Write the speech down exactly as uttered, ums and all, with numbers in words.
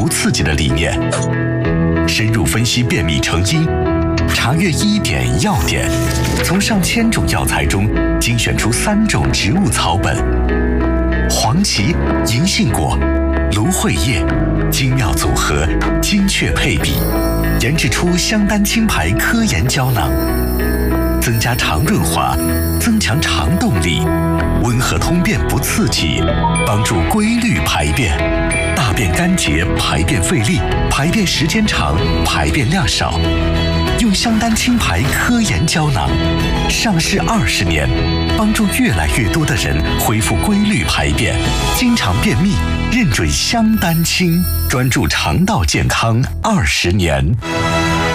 不刺激的理念，深入分析便秘成因，查阅医典药典，从上千种药材中精选出三种植物草本：黄芪、银杏果、芦荟叶，精妙组合，精确配比，研制出香丹清牌科研胶囊，增加肠润滑，增强肠动力，温和通便不刺激，帮助规律排便，大便干结，排便费力，排便时间长，排便量少。用香丹清牌科研胶囊，上市二十年，帮助越来越多的人恢复规律排便，经常便秘，认准香丹清，专注肠道健康二十年。